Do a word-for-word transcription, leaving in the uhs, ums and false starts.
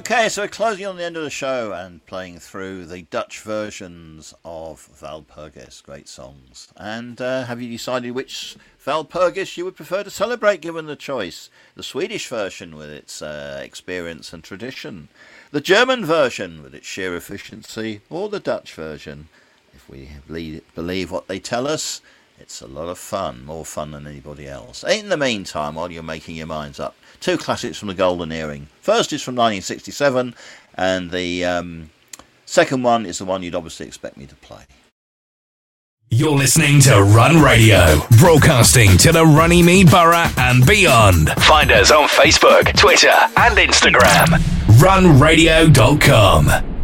Okay, so we're closing on the end of the show and playing through the Dutch versions of Walpurgis, great songs. And uh, have you decided which Walpurgis you would prefer to celebrate, given the choice? The Swedish version with its uh, experience and tradition, the German version with its sheer efficiency, or the Dutch version? If we believe what they tell us, it's a lot of fun, more fun than anybody else. In the meantime, while you're making your minds up, two classics from the Golden Earring. First is from nineteen sixty-seven, and the um, second one is the one you'd obviously expect me to play. You're listening to Run Radio, broadcasting to the Runnymede Borough and beyond. Find us on Facebook, Twitter and Instagram. run radio dot com.